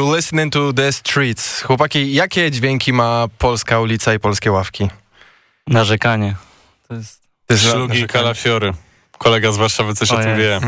listening to the streets. Chłopaki, jakie dźwięki ma polska ulica i polskie ławki? Narzekanie. To jest Szlugi i kalafiory. Kolega z Warszawy coś o tym wie.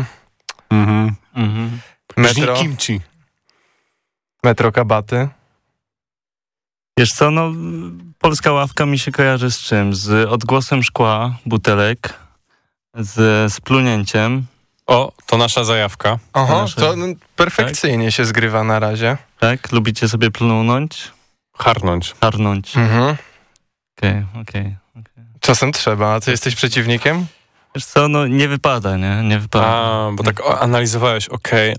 Metro. Kimchi. Metro Kabaty. Wiesz co, no polska ławka mi się kojarzy z czym? Z odgłosem szkła, butelek, z plunięciem. O, to nasza zajawka. Oho, to perfekcyjnie się zgrywa na razie. Tak? Lubicie sobie plunąć? Harnąć. Okej. Czasem trzeba. A ty jesteś przeciwnikiem? Wiesz co, no nie wypada, nie? Nie wypada. A, bo tak analizowałeś. Okej.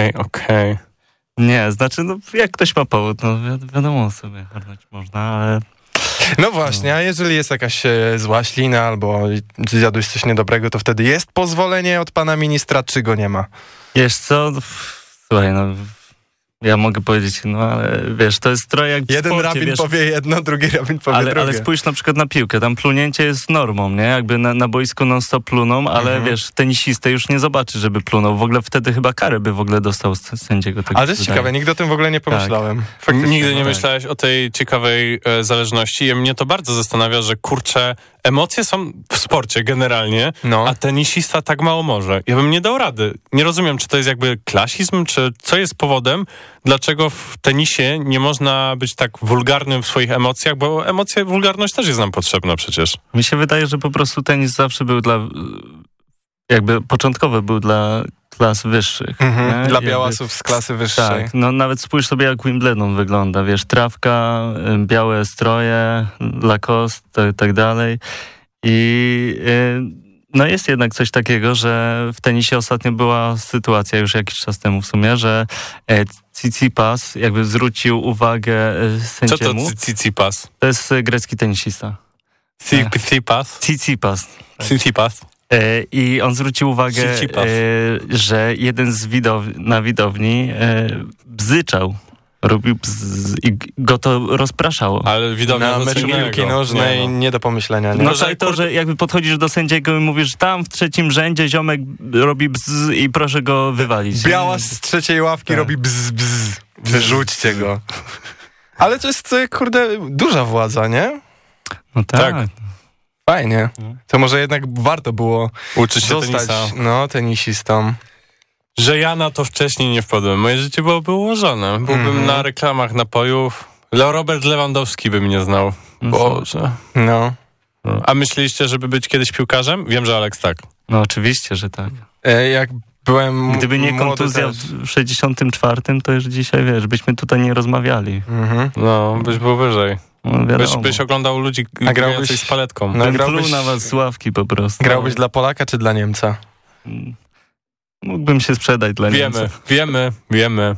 Nie, znaczy, no jak ktoś ma powód, no wiadomo sobie harnąć można, ale... No właśnie, a jeżeli jest jakaś zła ślina albo zjadłeś coś niedobrego, to wtedy jest pozwolenie od pana ministra, czy go nie ma? Wiesz co, słuchaj, no ja mogę powiedzieć, no ale wiesz, to jest trochę jak w jeden sporcie, rabin wiesz, powie jedno, drugi rabin powie drugie. ale spójrz na przykład na piłkę, tam plunięcie jest normą, nie? Jakby na boisku non-stop pluną, ale wiesz, tenisistę już nie zobaczy, żeby plunął. W ogóle wtedy chyba karę by w ogóle dostał z sędziego. Tak ale to jest ciekawe, nigdy o tym w ogóle nie pomyślałem. Tak. Nigdy nie myślałeś o tej ciekawej zależności. I mnie to bardzo zastanawia, że kurczę, emocje są w sporcie generalnie, a tenisista tak mało może. Ja bym nie dał rady. Nie rozumiem, czy to jest jakby klasizm, czy co jest powodem, dlaczego w tenisie nie można być tak wulgarnym w swoich emocjach, bo wulgarność też jest nam potrzebna przecież. Mi się wydaje, że po prostu tenis zawsze był początkowy był dla klas wyższych. Dla białasów z klasy wyższej. Tak, no nawet spójrz sobie, jak Wimbledon wygląda, wiesz, trawka, białe stroje, Lacoste, tak dalej. I no jest jednak coś takiego, że w tenisie ostatnio była sytuacja już jakiś czas temu w sumie, że Tsitsipas jakby zwrócił uwagę sędziemu. Co to Tsitsipas? To jest grecki tenisista. Tsitsipas. I on zwrócił uwagę, że jeden z na widowni bzyczał. Robił bzz i go to rozpraszało. Ale widownia na meczu piłki nożnej nie do pomyślenia. Nie? No to, że jakby podchodzisz do sędziego i mówisz, tam w trzecim rzędzie ziomek robi bzz i proszę go wywalić. Białas z trzeciej ławki robi bzz. Wyrzućcie go. Ale to jest, kurde, duża władza, nie? No tak. Fajnie. To może jednak warto było uczyć się zostać tenisa. Tenisistą. Że ja na to wcześniej nie wpadłem. Moje życie byłoby ułożone. Byłbym na reklamach napojów. Robert Lewandowski by mnie znał. Boże. No. A myśleliście, żeby być kiedyś piłkarzem? Wiem, że Aleks tak. No oczywiście, że tak. Jak byłem Gdyby nie kontuzja w 64, to już dzisiaj, wiesz, byśmy tutaj nie rozmawiali. No, byś był wyżej. No, byś oglądał ludzi grających z paletką. No, pluł na was z ławki po prostu. Grałbyś dla Polaka czy dla Niemca? Mógłbym się sprzedać dla Niemca. Wiemy.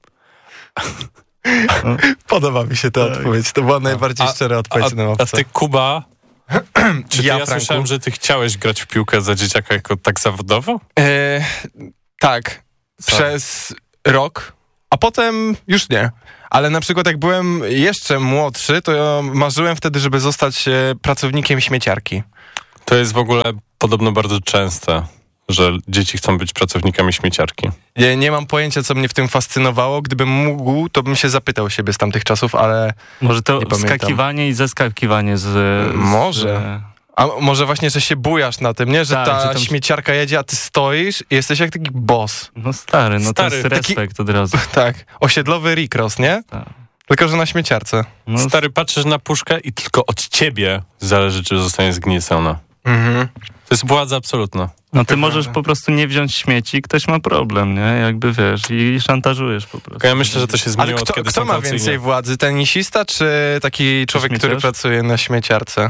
Podoba mi się ta odpowiedź. To była najbardziej szczera odpowiedź na ławce. A ty, Kuba, czy ja słyszałem, że ty chciałeś grać w piłkę za dzieciaka jako tak zawodowo? Tak. Przez rok, a potem już nie. Ale na przykład jak byłem jeszcze młodszy, to ja marzyłem wtedy, żeby zostać pracownikiem śmieciarki. To jest w ogóle podobno bardzo częste, że dzieci chcą być pracownikami śmieciarki. Nie mam pojęcia, co mnie w tym fascynowało. Gdybym mógł, to bym się zapytał siebie z tamtych czasów, ale może to wskakiwanie i zeskakiwanie z... Może. A może właśnie, że się bujasz na tym, nie? Że ta śmieciarka jedzie, a ty stoisz i jesteś jak taki boss. No stary, to jest respekt od razu. Tak, osiedlowy Rick Ross, nie? Tak. Tylko, że na śmieciarce. No. Stary, patrzysz na puszkę i tylko od ciebie zależy, czy zostanie zgniecona. To jest władza absolutna. No ty możesz po prostu nie wziąć śmieci, ktoś ma problem, nie? Jakby wiesz, i szantażujesz po prostu. Ja myślę, że to się zmieniło od kiedy kto ma więcej władzy? Tenisista, czy taki człowiek, który pracuje na śmieciarce?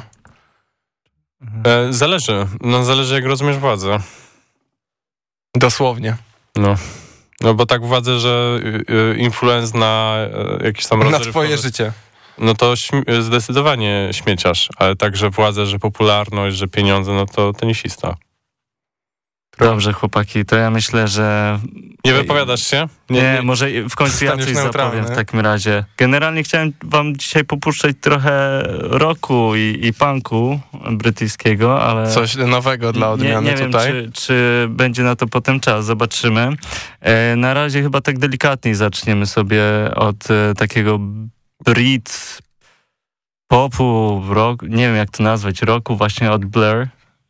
Zależy. Zależy, jak rozumiesz władzę. Dosłownie. No bo tak władzę, że influence na jakiś tam rozrywkowy... Na twoje życie. No to zdecydowanie śmieciarz, ale także władzę, że popularność, że pieniądze, no to tenisista. Dobrze, chłopaki, to ja myślę, że... Nie wypowiadasz się? Nie, może w końcu ja coś zapowiem w takim razie. Generalnie chciałem wam dzisiaj popuszczać trochę rocku i punku brytyjskiego, ale... Coś nowego dla odmiany nie tutaj. Nie wiem, czy będzie na to potem czas, zobaczymy. Na razie chyba tak delikatniej zaczniemy sobie od takiego Brit popu, rock, nie wiem jak to nazwać, rocku właśnie od Blur.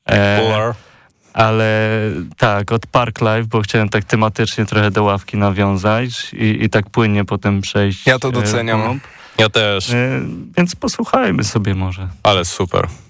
Ale tak, od Parklife, bo chciałem tak tematycznie trochę do ławki nawiązać i tak płynnie potem przejść. Ja to doceniam. Ja też. Więc posłuchajmy sobie może. Ale super.